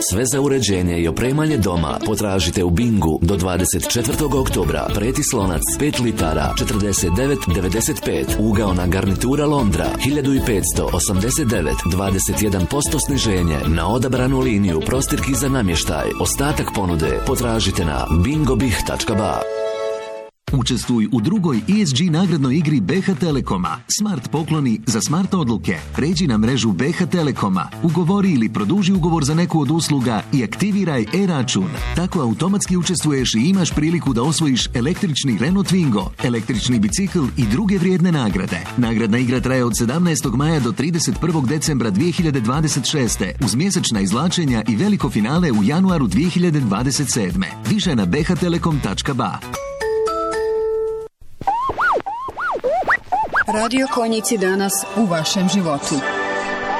Sve za uređenje i opremanje doma potražite u Bingu do 24. oktobra. Preti slonac 5 litara 49,95. Ugaona garnitura Londra 1589, 21% sniženje na odabranu liniju prostirki za namještaj. Ostatak ponude potražite na bingobih.ba. Učestvuj u drugoj ESG nagradnoj igri BH Telekoma. Smart pokloni za smart odluke. Pređi na mrežu BH Telekoma. Ugovori ili produži ugovor za neku od usluga i aktiviraj e-račun. Tako automatski učestvuješ i imaš priliku da osvojiš električni Renault Twingo, električni bicikl i druge vrijedne nagrade. Nagradna igra traje od 17. maja do 31. decembra 2026. uz mjesečna izvlačenja i veliko finale u januaru 2027. Više na bhtelekom.ba. Radio Konjici danas u vašem životu.